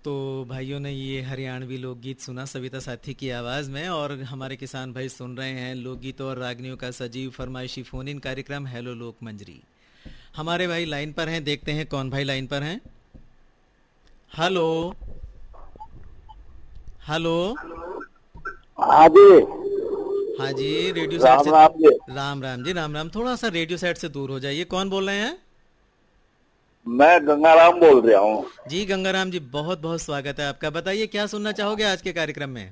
तो भाइयों ने ये हरियाणवी लोकगीत सुना सविता साथी की आवाज में, और हमारे किसान भाई सुन रहे हैं लोकगीतों और रागनियों का सजीव फरमाइशी फोन इन कार्यक्रम हेलो लोक मंजरी। हमारे भाई लाइन पर हैं, देखते हैं कौन भाई लाइन पर हैं। Hello hello. हाँ जी। हाँ जी, रेडियो सेट राम से। राम जी। राम राम जी, राम राम। थोड़ा सा रेडियो सेट से दूर हो जाइए। कौन बोल रहे हैं? मैं गंगाराम बोल रहा हूँ। जी गंगाराम जी, बहुत बहुत स्वागत है आपका। बताइए क्या सुनना चाहोगे आज के कार्यक्रम में?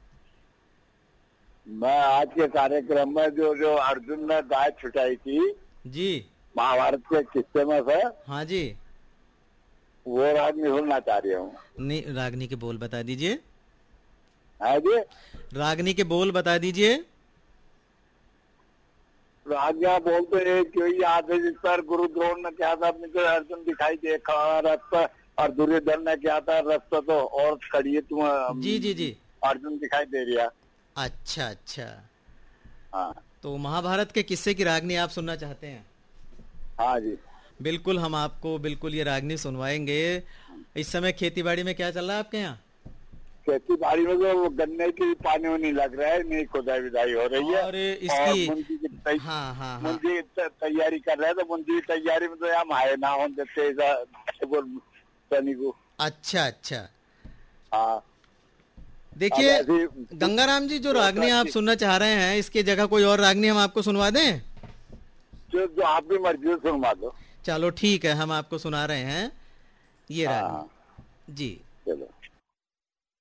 मैं आज के कार्यक्रम में जो जो अर्जुन ने गाय छुटाई थी जी। महाभारत के किस्से में से, हाँ जी। वो रागनी सुनना चाह रही हूँ। नहीं, रागनी के बोल बता दीजिए। है जी। रागनी के बोल बता दीजिए। राजा बोलते हैं कि याद है जिस पर गुरु द्रोण ने क्या था, अपने को अर्जुन दिखाई दे रथ पर, और दुर्योधन ने क्या था रथ पर, तो और खड़ी है तुम। जी जी जी। अर्जुन दिखाई दे रहा। अच्छा अच्छा। हाँ तो महाभारत के किस्से की रागनी आप सुनना चाहते हैं? हाँ जी। बिल्कुल, हम आपको बिल्कुल ये रागनी सुनवाएंगे। इस समय खेती-बाड़ी में क्या चल रहा है आपके यहाँ? खेती बाड़ी में तो गन्ने की पानी नहीं लग रहा है, नहीं खुदाई विदाई हो रही है। और इसकी मुंजी की हाँ हाँ हाँ। मुंजी तैयारी कर रहे हैं, तो मुंजी की तैयारी में तो हम आए ना हो देते शनि को। अच्छा अच्छा। हाँ देखिए अब ऐसी गंगाराम जी, जो रागनी आप सुनना चाह रहे हैं इसकी जगह कोई और रागनी हम आपको सुनवा दें? जो आपकी मर्जी से सुनवा दो। चलो ठीक है, हम आपको सुना रहे हैं ये हाँ रागनी। जी। चलो।